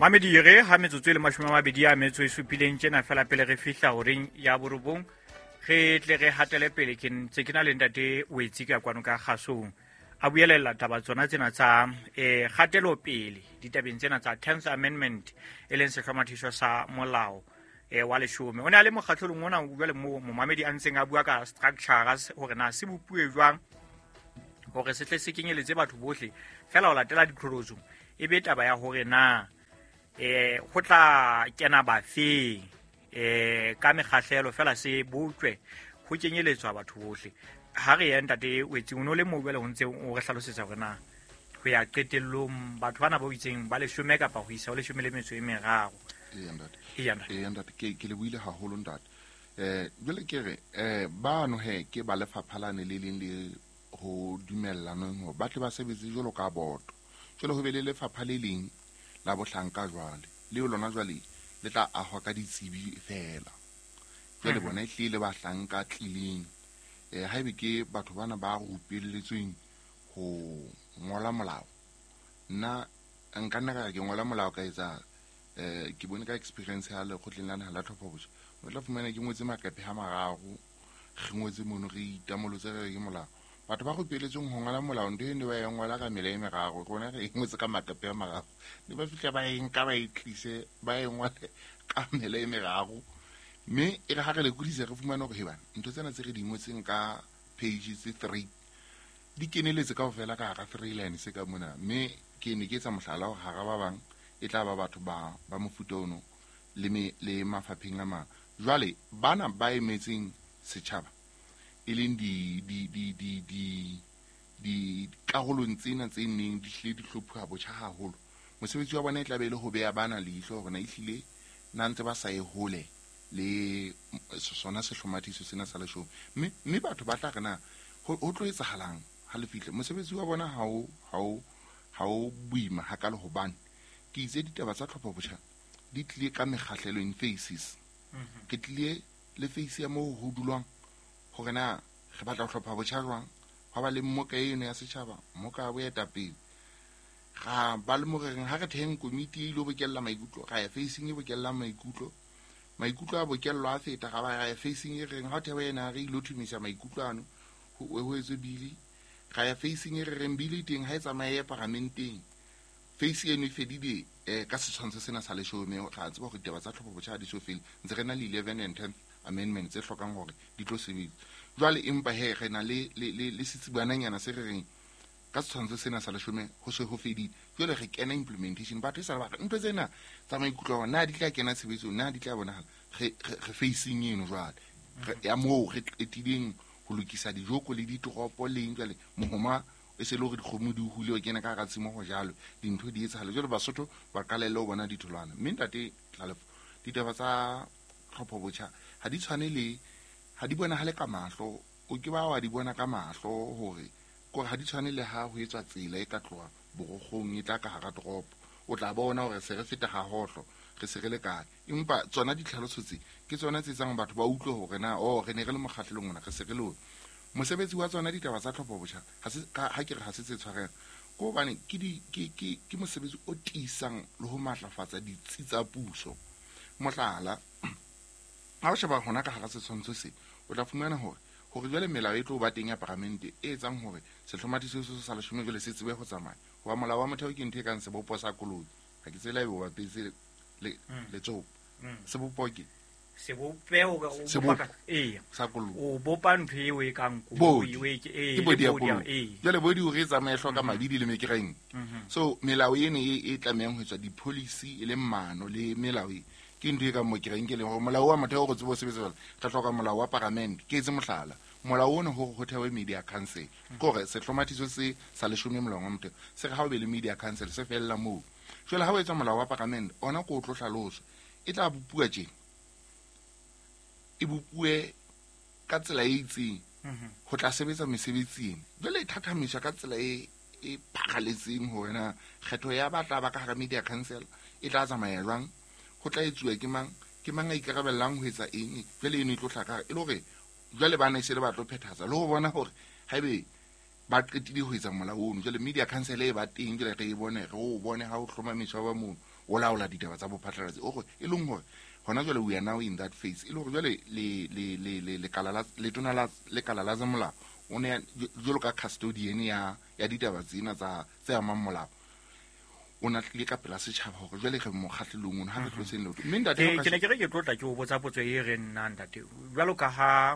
Mamedire ha metsotso le 20 a metso e supileng tjena fela pele re fihla horeng ya borobong re tle re hatele pele ke ntse ke na le ntate Wetsi ka kwano ka Gasong a buelela taba tsona tsena tsa gatelo pele ditabeng tsena tsa 10th amendment e leng sehlomathiso sa molao wa leshome o ne a le mokgatlong mona jwale mo momamedi a ntseng a bua ka structures hore na se bopuwe jwang hore se tle se kenyeletse batho bohle fela o latela ditlholoso e be taba ya hore na go tla kena bafeng ka mekgahlelo fela se botswe go kenyeletswa batho bohle ha re ya ntate Wetsi o no le mo bele ho ntse o re hlalosetsa hore na ho ya qetellong batho bana ba itseng ba leshome kapa ho isa ho leshome le metso e meraro ntate ke le buile haholo ntate jwale ke re ba no he ke ba lefaphalane le leng le ho dumellanong ho ba tle ba sebetse jolo ka boto jolo ho be le lefapha le leng la bohlanka jwale le lona jwale le tla ahwa ka ditsebi fela jwale bona ehlile ba hlanka tlileng ha ebe ke batho bana ba rupelletsweng ho ngola molao nna nka nna ka ke ngola molao ka etsa ke bone ka experience ya le khotleng la la tlhophabotse o tla fumana ke ngwetse makape ha mararo re ngwetse mono re itamolotse re ke molao batho ba go peletseng ho ngola molao ntwe ba yang ngola ka mele e meraro rona re ngwetse ka makape a mararo di ba fitla ba eng ka ba itlise ba engwa ka mele e meraro mme e re ha re le kudise re fumana go hebana ntwe tsena tse re di ngwetseng ka pages 3 di keneletse ka ofela ka ga freelance se ka mona mme ke ne ke tsa mohlala ho ga ba bang e tla ba batho ba mofuta ono le mafapheng a mang jwale bana ba emetseng setjhaba e leng di karolong tsena tse neng di hle di hlophuwa botjha haholo mosebetsi wa bona e tla be le ho beya bana leihlo hore na ehlile na ntse ba sa e hole le sona sehlomathiso sena sa leshome mme batho ba tla rena ho tlo etsahalang ha le fihle mosebetsi wa bona ha o buima hakalo hobane ke itse ditaba tsa tlhopho botjha di tlile ka mekgahlelo in faces ke tlile le face ya mo ho dulwang hore na re batla ho hlopha botjha jwang ha ba le mmoka eno ya setjhaba mmoka bo etapele ga ba le moreng ha re theng committee ile bokella maikutlo ga ya facing e bokella maikutlo a bokellwa a feta ga ba ya facing e reng ha thewe ena re ile thumisa maikutlo ano ho etse bili ga ya facing e reng bili teng ha e tsamaye parlamenteng face eno e fedile ka setshwantsho sena sa leshome o tla tseba go ditaba tsa tlhopho botjha di so fele ntse re na le 11 and 10th amendment tse hlokang hore di tlo sebetsa jwale empa he re na le setsibwananyana se re reng ka setshwantsho sena sa leshome ho se ho fedile jwale re kena implementation batho e sa ba ntwe tsena tsa maikutlo na di tla kena tshebetso na di tla bona re facing eno jwale ya mo re etileng ho lokisa dijoko le ditoropo leng jwale mohoma e se le hore dikgomo di hule o kena ka ga tsimo go jalo dintho di etsa jalo basotho ba kalelle ho bona ditholwana mme ntate tlalefo ditaba tsa tlhopho botjha ha di tshwane le ha di bona hale ka mahlo o ke ba wa di bona ka mahlo hore ko ha di tshwane le ha ho etswa tsela e ka tloa borogong e tla ka hara toropo o tla bona hore se re feta ga hohlo re se re le kae empa tsona ditlhalosotse ke tsona tse tsang batho ba utlwe hore na re ne re le mokgahlelong mona re se re lo mosebetsi wa tsona ditaba tsa tlhopho botjha ha ke re ha se tse tshwareng go bane ke mosebetsi o tisang le ho matlafatsa ditsi tsa puso mohlala ha o sheba hona ka hara setshwantsho se o tla fumana hore jwale melao e tlo ba teng ya parlamente e etsang hore sehlomathiso se sa leshome jwale se tsebe ho tsamaya wa molao wa motheo ke ntho e kang sebopo sa koloi ha ke tsela e bo bapetse le tsopo sebopo ke sebopeo sa koloi o bopa ntho eo e kang koloi ke bodi ya koloi jwale bodi o re tsamaya hloka mabidi le mekereng so melao ene e tlamehang ho etswa di-policy e le mano le melao ke ntho e ka mo kereng ke le hore molao wa motheo go tsebo sebetsa jwale tla hloka molao wa parliament ke etse mohlala molao ona ho thewe media council kore sehlomathiso se sa leshome molao wa motheo se re ha o be le media council se fella moo jwale ha o etsa molao wa parliament ona ko tlo hlalosa e tla bopua tjena e bopue ka tsela e itseng ho tla sebetsa mesebetsing jwale e thathamiswa ka tsela e phagaletseng hore na kgetho ya batla ba ka hara media council e tla tsamaya jwang go tla etsuwa ke mang a ikarabellang ho etsa eng jwale eno e tlo hlaka e le hore jwale ba ne se le ba tlo phethahatsa le ho bona hore haebe ba qetile ho etsa molao ono jwale media council e ba teng jwale re e bone re o bone ha o hlomamiswa ba mono o laola ditaba tsa bophatlalatsi o gore e leng gore gona jwale we are now in that phase e le gore jwale lekala la molao o ne jwalo ka custodian ya ditaba tsena tse amang molao o na tlile ka pela setšhaba gore jwale re mokgatlhelong ono ga re tloseng leoto mme ntate ke ne ke re ke tlotla ke o botsa potso e re nnang ntate jwalo ka ha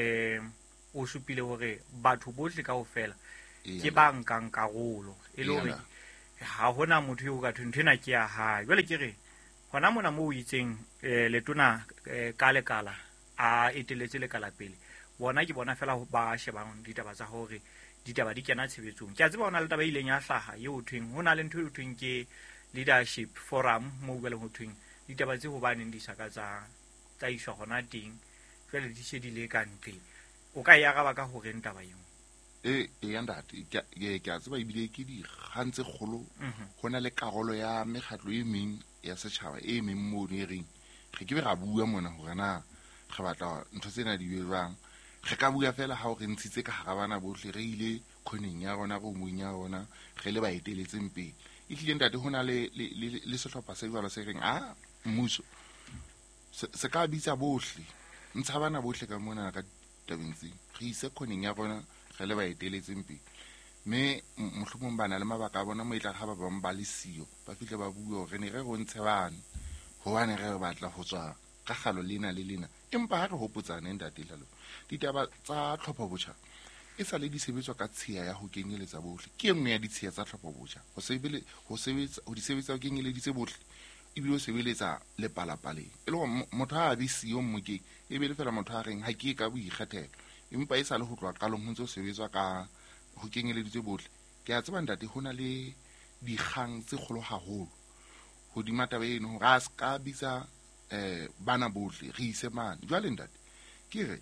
o supile gore batho botlhe ka ofela ke ba nkang karolo e le gore ha hona motho yo ka thwe ntena ke ya ha jwale ke re gona mona mo o itseng letona ka lekala a eteletse lekala pele bona ke bona fela ba shebang ditaba tsa hore ditaba di kena tshebetsong ke a tseba hona le taba ileng ya hlaha ye o thweng hona le ntho e thweng ke leadership forum mo bua le ho thweng ditaba tse ho baneng di saka tsa iswa gona teng jwale di shedile ka ntle o ka ya ga ba ka hore ntaba eo ya ndate ke a tseba ebile ke di gantse kgolo gona le karolo ya megatlo e meng ya setšhaba e meng mo ne reng ge ke be ga bua mona gore na ge batla ntho tsena di jwang ge ka bua fela ha o re ntshitse ka ga bana botlhe re ile khoneng ya rona go mong ya rona ge le ba eteletseng pele e tlile ntate hona le sehlopha se jwalo se reng mmuso se ka bitsa botlhe ntsha bana botlhe ka mona ka tabeng tse ge ise khoneng ya rona ge le ba eteletseng pele mme mohlomong bana le mabaka a bona mo etla ga ba bang ba le sio ba fihle ba bua gore ne re go ntshe bane gobane ge re batla go tswa ka galo lena le lena empa ha re hopotsane ntate tlalo ditaba tsa tlhophobotjha e sa le di sebetswa ka tshiya ya ho kenyeletsa botlhe ke nngwe ya ditshiya tsa tlhophobotjha ho di sebetsa ho kenyeleditse botlhe ebile o sebeletsa le palapaleng e le gore motho ha a be sio mmokeng e be le fela motho a reng ha ke ka boikgethelo empa e sa le ho tloa qalong ho ntse o sebetswa ka ho kenyeleditse botlhe ke a tseba ntate ho na le dikgang tse kgolo haholo hodima taba eno gore a se ka bitsa bana botlhe re ise mane jwale ntate ke re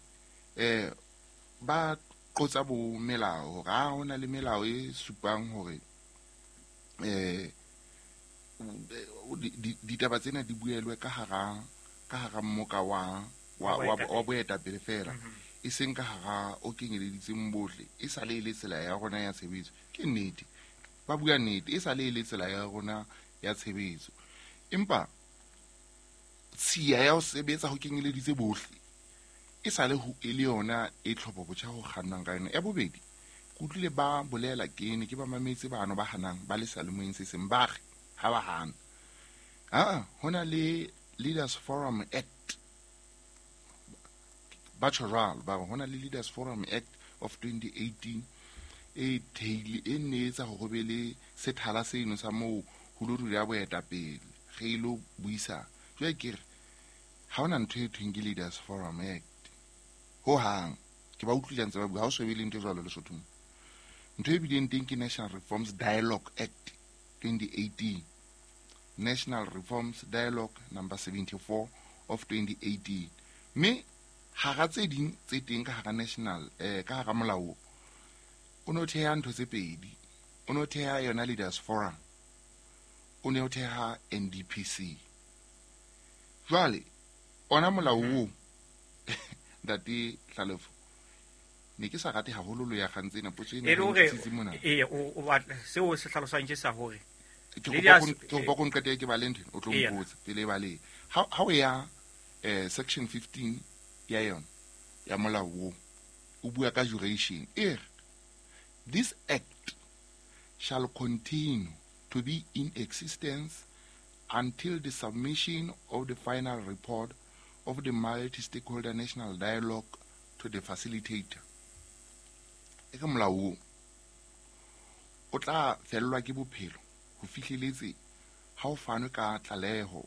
ba qotsa bo melao gore ho na le melao e supang hore ditaba tsena di buelwe ka hara mmoka wa boetapele fela e seng ka hara o kenyeleditseng botlhe e sa le tsela ya rona ya tshebetso ke nnete ba bua nnete e sa le tsela ya rona ya tshebetso empa tshiya ya ho sebetsa ho kenyeleditse botlhe e sa le e le yona e tlhophobotjha ho kgannang ka yona ya bobedi go tlile ba bolela ke ba mametse bano ba hanang ba le salemoeng se seng baagi ha ba hana hona le Leaders Forum Act ba tshwaralo ba hona le Leaders Forum Act of 2018 e theile e netsa go be le sethala seno sa mo ho lo ya boetapele ge ilo buisa jwa kere ha ona ntho e thweng ke Leaders Forum Act ho hang ke ba utlwileng tsa ba bua ha o shebile ntho jwalo le sothong ntho e bileng teng ke National Reforms Dialogue Act 2018 National Reforms Dialogue number 74 of 2018 mme ha ga tse ding tse teng ka hara national ka hara molao o no theha ntho tse pedi o no theha yona Leaders Forum o ne o theha NDPC jwale ona molao o dati Tlalefo ne ke sa rate haholo lo ya gantsena potso ena e tsitsi mona o batla se o se hlalosang ke sa hore ke ba kon ka ke ba lente o tlo mpotsa pele ba le ha o ya section 15 ya yon ya molao o bua ka duration this act shall continue to be in existence until the submission of the final report of the multi-stakeholder national dialogue to the facilitator. E ka molao o tla fellwa ke bophelo ho fihleletse ha o fanwe ka tlaleho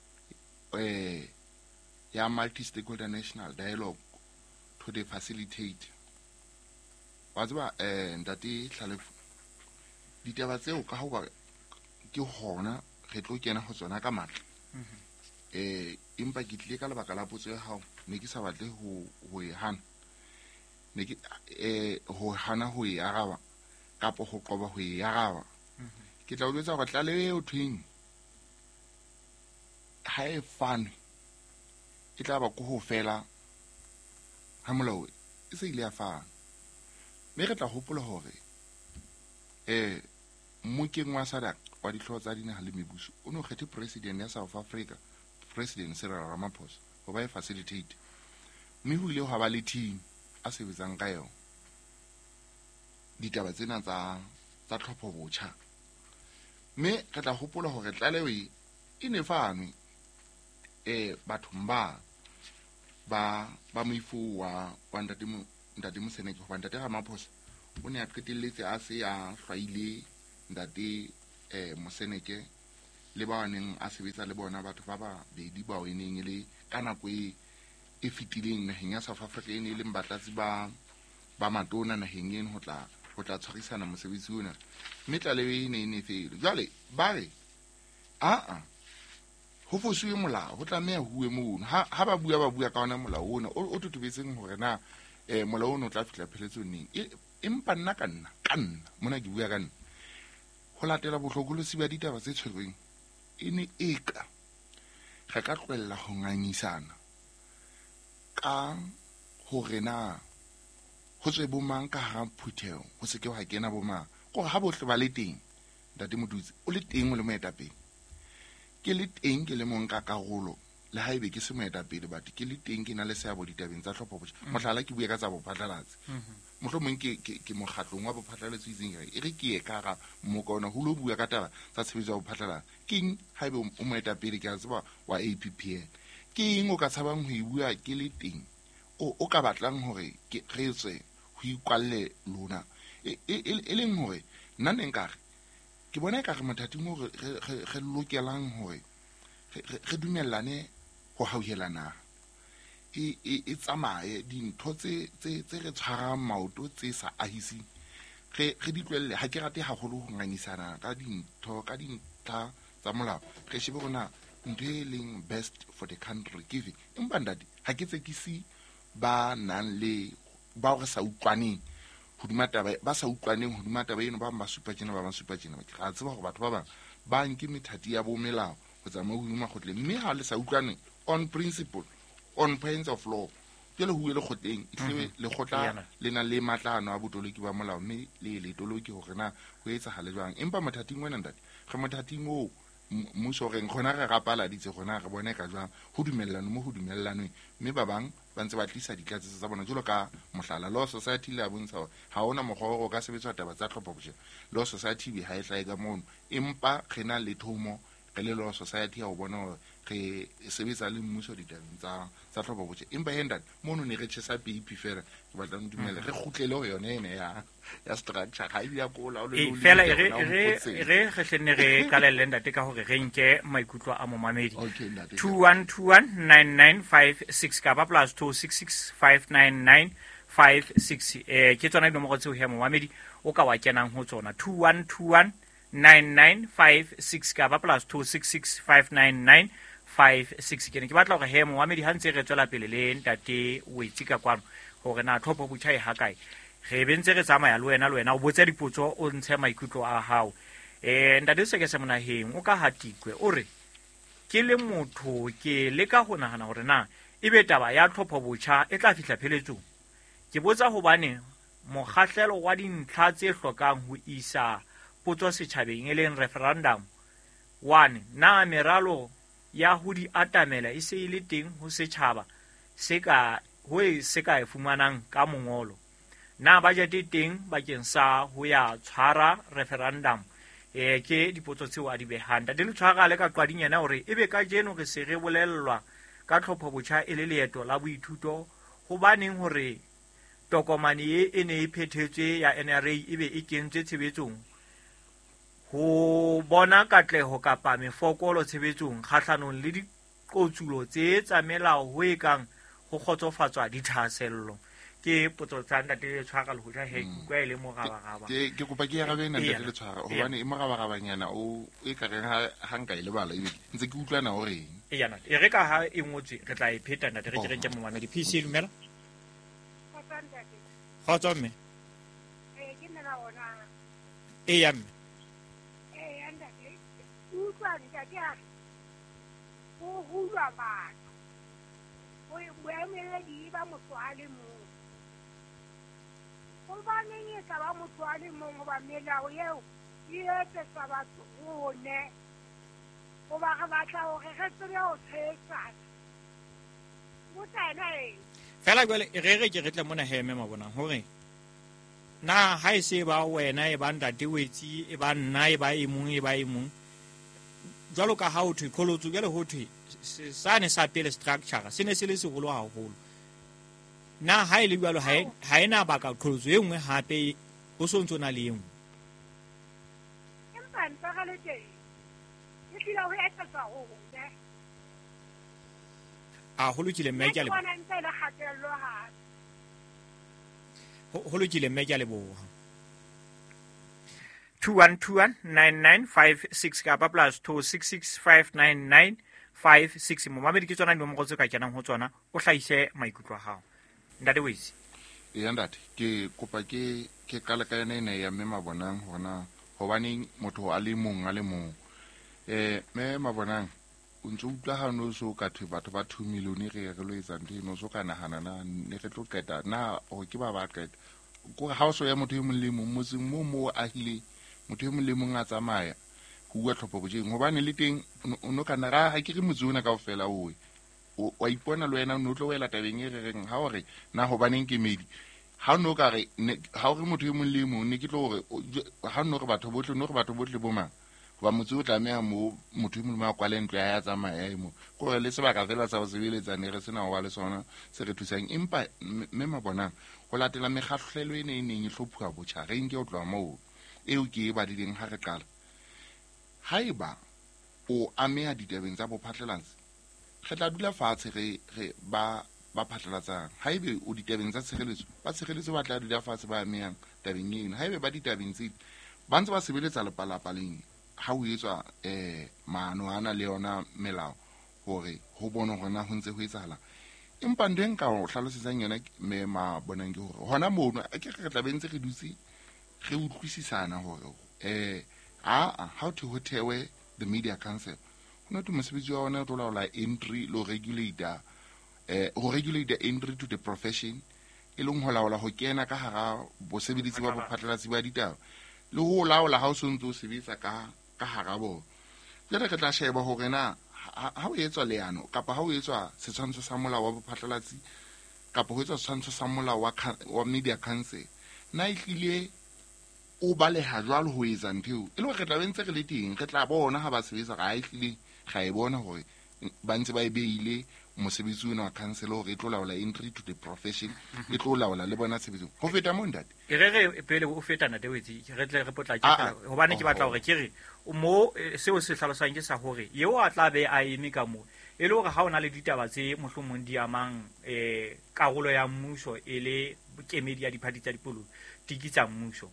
ya multi-stakeholder national dialogue to the facilitator. Wa tseba ntate Tlalefo ditaba tseo ka ho ba ke hona re tlo kena ho tsona ka matla empa ke tlile ka lebaka la potso ya hao ne ke sa batle ho e hana ne ke ho hana ho e araba kapo ho qoba ho e araba ke tla o jwetsa gore tlaleho thweng ha e fane e tla ba go ho fela ha molao e se ile ya fana mme re tla hopola hore mokeng wa SADC wa dihlooho tsa dinaha le mebuso o ne o kgethe president ya South Africa, President Cyril Ramaphosa, ho ba e facilitate. Mme ho ile ho ba le team a sebetsang ka yona ditaba tsena tsa tlhopho botjha. Mme re tla hopola hore tlaleho e ne fanwe bathong ba moifo wa ntate Moseneke, ho ntate Ramaphosa o ne a qetelletse a se a hlwaile ntate Moseneke le ba neng a sebetsa le bona batho ba babedi ba e neng le ka nako e fetileng naheng ya South Africa e ne le batlatsi ba matona naheng eno ho tla tshwarisana mosebetsi ona. Mme tlaleho e ne fele jwale ba re ho fosuwe molao ho tlameha huwe mono ha ba bua ka ona molao ona o totobetseng hore na molao ona o tla fihla pheletsong neng. Empa nna ka nna mona ke bua ka nna ho latela bohlokolosi ba ditaba tse tshwerweng e ne eka re ka tlohella ho ngangisana ka hore na ho tswe bomang ka hara phutheo ho se ke ha kena bomang gore ha bohle ba le teng. Ntate Modutsi o le teng o le moetapele, ke le teng ke le monka karolo le ha ebe ke se moetapele but ke le teng ke na le seabo ditabeng tsa tlhopho botjha. Mohlala ke bua ka tsa bophatlalatsi, mohlomong ke mokgatlong wa bophatlalatsi itseng e re ke ye ka ga mokona ho lo bua ka taba tsa tshebetso ya bophatlalatsi. Keng ha ebe o moetapele ke a tseba wa APPN, keng o ka tshabang ho bua ke le teng o ka batlang hore ke retswe ho ikwalle lona e leng hore nna ne nkare ke bona ka re mothating mo re lokelang hore re dumellane ho hauhelana e tsamaye dintho tse re tshwarang maoto tse sa ahising re di tlwelle. Ha ke rate haholo ho ngangisana ka dintlha tsa molao. Re shebe rona ntho e leng best for the country giving. Empa ndati ha ke tsekisi ba nang le ba re sa utlwaneng hodima taba ba sa utlwaneng hodima taba eno ba supa tjena ba supa tjena. Ke ra tseba hore batho ba bang ba nke methati ya bo melao ho tsamaya hodima khotle, mme ha le sa utlwaneng on principle, on points of law ke le huwe le khotleng itlwe le khotla le na le matlano a botoloki ba molao, mme le toloki hore na ho etsa hale jwang. Empa mothating wena ndati re mothating o mmuso re khona re rapala ditse khona re bone ka jwang ho dumellano mo ho dumellanwe, mme ba bang ba ntse ba tlisa dikatse tsa bona jalo ka mohlala Law Society le a bontsha ha ona mokgwa o ka sebetswa taba tsa tlhopho botjha. Law Society be ha e hlae ka mono, empa khena le thomo re le Law Society ha o bona hore re sebetsa le mmuso ditabeng tsa tlhopho botjha. Empa henda mono ne re tshesa PEP fela ke batla ho dumela re kgutlele ho yona ene ya structure ha ya kola o le fela re hlenne re kalelle ndate ka hore re nke maikutlo a momamedi 21219956 ka ba +266 59956 ke tsona dinomoro tseo he momamedi o ka wa kenang ho tsona 21219956 ka ba +266 59956. Ke ne ke batla hore he momamedi ha ntse re tswela pele le ntate Wetsi ka kwano hore na tlhopho botjha e hakae re bentse re tsamaya le wena o botse dipotso o ntshe maikutlo a hao. Ntate se ke se monaheng o ka hatikwe o re ke le motho ke le ka ho nahana hore na ebe taba ya tlhopho botjha e tla fihla pheletsong. Ke botsa hobane mokgahlelo wa dintlha tse hlokang ho isa potso setjhabeng e leng referendum 1 na meralo ya ho di atamela e se ile teng ho setjhaba se ka e fumanang ka mongolo. Na budget e teng bakeng sa ho ya tshwara referendum. Ke dipotso tseo a di behang da le tshwara le ka qwadinyana hore ebe ka jeno re se re bolellwa ka tlhopho botjha e le leeto la boithuto ho baneng hore tokomane e ne e phethetswe ya NRA ebe e kentswe tshebetsong ho bona katleho kapa mefokolo tshebetsong kgahlanong le diqotsulo tse tsa melao ho ekang ho khotsofatswa dithasello. Ke potso tsa ntate tshwara le hoja he kwa ile morabagaba ke kopa ke ya gabe nna ntate le tshwara hobane e morabagabanyana o e ka reng ha nka ile bala e ntse ke utlwana hore yana e re ka ha e ngotse re tla e pheta ntate re ke momamedi PC lumela khotso mme ke nna ona ya mme ntate utlwa ntate ho hulwa batho boemeledi ba motho a le mong go baneng e ka ba motho a le mong goba melao eo di etsetsa batho gone goba re batla gore re tsebe go tshegetsana botsena fela jwale re ke re tle mona heme mabonang hore na ha e se ba wena e ba ntate wetsi e ba nna e ba e mong jwalo ka ha o thwe kholotso jwale ho thwe sane sa pele structure se ne se le segolo haholo na ha e le jwalo ha ena baka kholotso e nngwe hape o so ntse na le engwe empa ntse ga le teng e tlile ho etsetsa gone a ho lokile mme ke a leboha bona ntse le kgatello hape ho lokile mme ke a leboha 21219956 kapa plus 26659956 momamedi ke tsona mo motse ka kenang ho tsona o hlaise maikutlo a hao ndate wesi ya ndate ke kopa ke kala ka ena ya mme mabonang hona hobane motho a le mong me mabonang o ntse utlwa ha no so ka thwe batho ba 2 million re lo etsa ntho no so ka nahana na ne re tlo qeta na o ke ba qeta ko ha o so ya motho e mong le mong motseng mo a hile motho e mong le mong a tsamaya go bua tlhopho bojeng hobane le teng o no kana ga ha ke re motsona ka ofela o wa ipona le wena no tlo wela tabeng e reng ha hore na hobaneng ke medi ha no ka re ha o re motho e mong le mong ne ke tlo gore ha no re batho botle bo mang ba motse o tlameha mo motho e mong ma kwa le ntlo ya tsamaya mo go re le sebaka fela sa go sebeletsane re sena go ba le sona se re thusang empa mme mabonang go latela megatlhelo e neng e hlophuwa botjha re nke o tloa mo eo ke ba dileng ha re qala haiba o ameha ditabeng tsa bophatlalatsi re tla dula fatshe re ba phatlalatsang haibe o ditabeng tsa tshegeletso ba tla dula fatshe ba amehang tabeng eno haibe ba ditabeng tse ba ntse ba sebeletsa lepalapaleng ha o etswa maano ana le yona melao hore ho bona hona ho ntse ho etsahala empa nteng ka o hlalosetsang yona me bonang ke hore hona mono a ke re tla bentse re dutse re utlwisisana hore how to hotewe the media council hona to mosebetsi wa ona o tlo laola entry lo regulator ho regulate entry to the profession e leng ho laola ho kena ka hara bosebedisi ba bophatlalatsi ba ditaba le ho laola ha o sontse o sebetsa ka hara bo jare re tla sheba hore na ha o etswa leano kapa ha o etswa setshwantsho sa molao wa bophatlalatsi kapa ho etswa setshwantsho sa molao wa media council na ihlile o baleha jwalo ho etsa ntho e le re tla bentse re le teng re tla bona ha ba sebetsa ga ihlile ga e bona hore ba ntse ba e beile mosebetsi ona wa council hore e tlo laola entry to the profession e tlo laola le bona sebetso ho feta mo ndate e re pele o feta na dewetsi re tle re potla ke hobane ke batla hore ke re mo seo se hlalosang ke sa hore yeo a tla be a eme ka mo e le hore ha ona le ditaba tse mohlomong di amang karolo ya mmuso e le kemedi ya diphati tsa dipolo tikitsa mmuso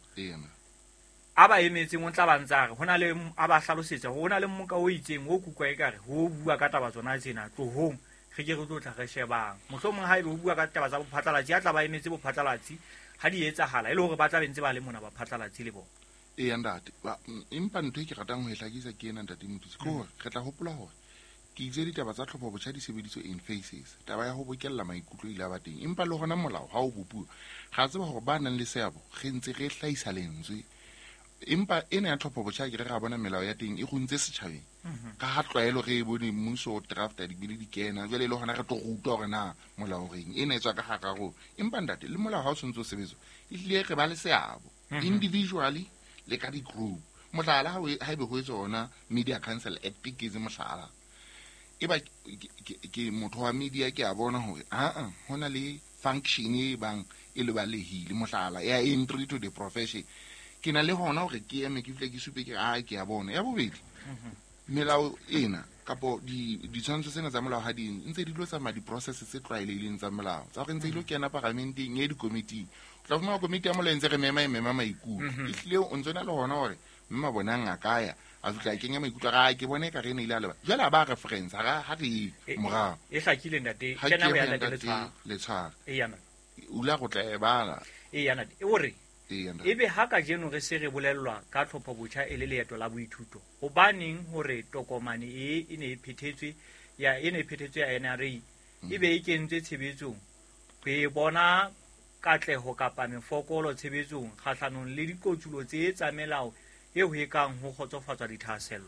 aba emetseng o tla bantsa re hona le aba hlalosetsa hona le mmoka o itseng o kukwa e kare ho bua ka taba tsona tsena tlohong re ke re tlo tla re shebang mohlomong ha e ho bua ka taba tsa bophatlalatsi ya tla ba emetse bophatlalatsi ha di etsahala e le hore ba tla bentse ba le mona baphatlalatsi le bona ndate empa ntho e ke ratang ho e hlakisa ke ena ntate Mothusi ke hore re tla hopola hore ke itse ditaba tsa tlhopho botjha di sebediswa in phases taba ya ho bokella maikutlo ile ba teng empa le hona molao ha o bopua ga tseba hore ba nang le seabo re ntse re hlaisa lentswe empa ena ya tlhopho botjha ke re ga bona melao ya teng e gontse setjhabeng ka ha tlwaelo re bone mmuso draft di bile di kena jwale le hona re tlo rutwa hore na molao reng ena etswa ka hara go empa ndate le molao ha o sontso sebetso e hlile re ba le seabo individually le ka di group mohlala ha ebe ho etswa ona media council act ke ze mohlala e ba ke motho wa media ke a bona hore hona le function e bang e le balehile mohlala ya entry to the profession ke na le hona hore ke eme ke file ke supe ke ke a bona ya bobedi melao ena kapo di tshwantsho tsena tsa molao ha di ntse di lo tsamaya di-process tse tlwaelehileng tsa molao tsa gore ntse di lo kena parlamenteng ya di-committee o tla fumana komiti ya molao ntse re mema maikutlo ehlile o ntse na le hona gore mme mabonang a kaya a fitla a kenya maikutlo ga ke bone ka re ne ile a leba jwale a ba reference ha re morao e hlakile ndate kena go ya le tshwara ula go tla e bala yana o re ebe ha ka jeno re se re bolellwa ka tlhopho botjha e le leeto la boithuto o baneng hore tokomane e ne e phethetswe ya NRA ebe e kentswe tshebetsong go e bona katleho kapa mefokolo tshebetsong kgahlanong le dikotsulo tse tsa melao eo e kang ho kgotsofatswa dithahasello.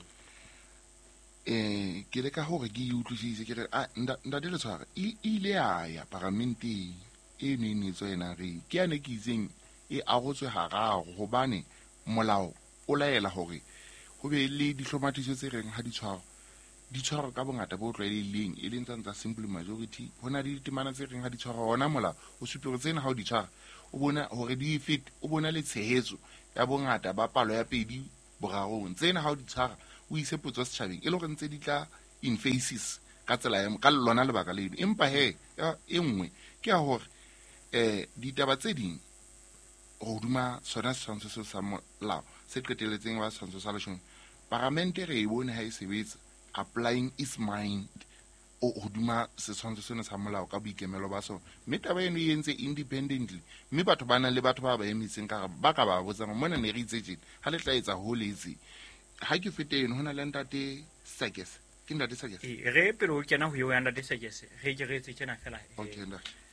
Ke leka hore ke utlwisise ke re ntate le tshware ile ya parlamenteng e ne tswe ena re ke ane ke itseng e agotswe hararo hobane molao o laela hore ho be le dihlomathiso tse reng ha di tshwaro ka bongata bo tlwaelehileng e leng tsa simple majority hona le ditemana tse reng ha di tshwaro hona molao o supere tsena ha o di tshwara o bona hore di fit o bona le tshehetso ya bongata ba palo ya 2 borarong tsena ha o di tshwara o ise potso setjhabeng e le gore ntse di tla in faces ka tsela ya ka lona lebaka leno empa e nngwe ke ya hore ditaba tse ding go duma sona setshwantsho se sa molao se qeteletseng ba setshwantsho sa leshome parlamente re e bone ha e sebetsa applying is mind o duma setshwantsho sena sa molao ka boikemelo ba sona mme taba eno e entse independently mme batho ba nang le batho ba ba emetseng ka ba ka ba botsang mona ne re itse tjena ha le tla etsa ho letse ha ke fete eno hona le ntate Sakes ke ntate Sakes re pele o kena ho yo ya ntate Sakes re ke re etse tjena fela okay ntate